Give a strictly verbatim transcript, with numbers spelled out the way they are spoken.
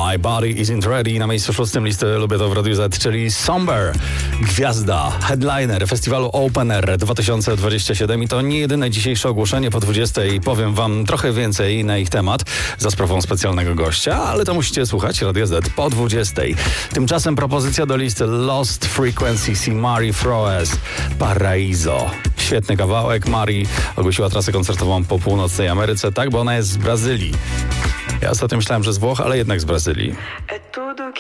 My Body Isn't Ready. Na miejscu szóstym listy Lubię to w Radiu Z, czyli Somber. Gwiazda, headliner festiwalu Open Air dwa tysiące dwudziesty siódmy i to nie jedyne dzisiejsze ogłoszenie. Po dwudziestej powiem wam trochę więcej na ich temat za sprawą specjalnego gościa, ale to musicie słuchać Radio Z po dwudziestej. Tymczasem propozycja do listy Lost Frequency C. Mari Froes, Paraíso. Świetny kawałek. Mari ogłosiła trasę koncertową po północnej Ameryce, tak, bo ona jest z Brazylii. Ja ostatnio myślałem, że z Włoch, ale jednak z Brazylii.